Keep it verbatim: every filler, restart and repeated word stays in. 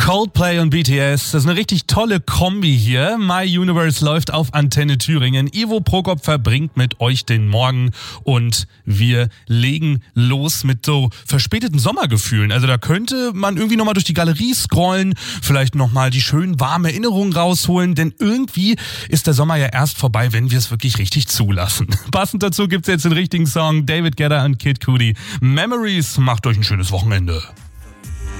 Coldplay und B T S, das ist eine richtig tolle Kombi hier. My Universe läuft auf Antenne Thüringen. Ivo Prokop verbringt mit euch den Morgen und wir legen los mit so verspäteten Sommergefühlen. Also da könnte man irgendwie nochmal durch die Galerie scrollen, vielleicht nochmal die schönen warmen Erinnerungen rausholen, denn irgendwie ist der Sommer ja erst vorbei, wenn wir es wirklich richtig zulassen. Passend dazu gibt's jetzt den richtigen Song, David Guetta und Kid Cudi. Memories, macht euch ein schönes Wochenende.